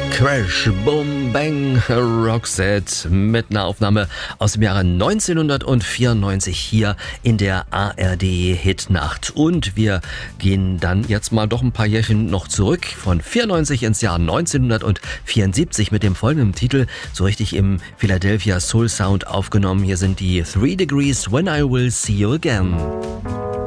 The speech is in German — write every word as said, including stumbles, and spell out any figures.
Crash, Boom, Bang, Roxette mit einer Aufnahme aus dem Jahre neunzehnhundertvierundneunzig hier in der A R D Hitnacht. Und wir gehen dann jetzt mal doch ein paar Jährchen noch zurück, von vierundneunzig ins Jahr neunzehnhundertvierundsiebzig mit dem folgenden Titel, so richtig im Philadelphia Soul Sound aufgenommen. Hier sind die Three Degrees When I Will See You Again.